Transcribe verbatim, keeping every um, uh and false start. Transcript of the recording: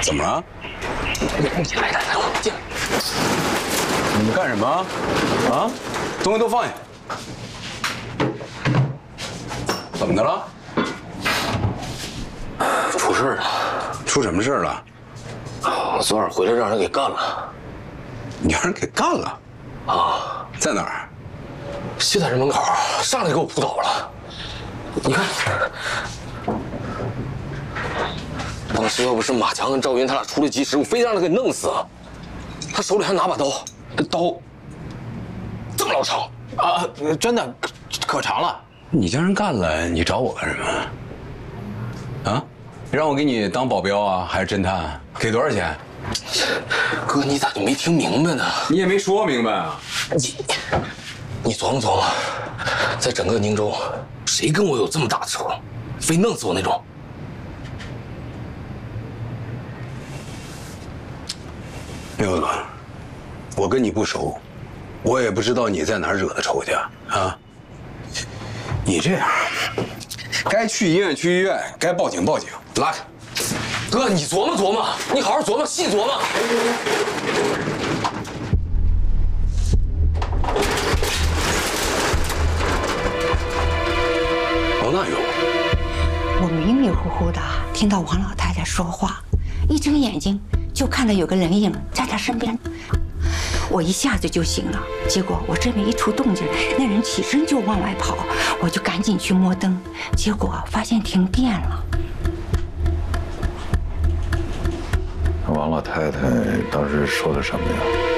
怎么了？ 进来，来来，快进来！ 你们干什么？啊？东西都放下。怎么的了？ 出事了！ 出什么事了？ 我昨晚回来让人给干了。 你让人给干了？ 啊， 在哪儿？ 就在这门口，上来就给我扑倒了。你看，当时要不是马强跟赵云他俩出来及时，我非让他给弄死。他手里还拿把刀，这刀这么老长啊！真的可长了。 你将人干了，你找我干什么？啊？让我给你当保镖啊，还是侦探？给多少钱？ 哥，你咋就没听明白呢？ 你也没说明白啊！ 你你琢磨琢磨，在整个宁州，谁跟我有这么大的仇，非弄死我那种？ 彪子，我跟你不熟，我也不知道你在哪儿惹的仇去啊。你这样，该去医院去医院，该报警报警，拉开。 哥，你琢磨琢磨，你好好琢磨，细琢磨。 王大勇， 我迷迷糊糊的听到王老太太说话，一睁眼睛就看到有个人影在她身边，我一下子就醒了。结果我这边一出动静，那人起身就往外跑，我就赶紧去摸灯，结果发现停电了。 王老太太当时说的什么呀？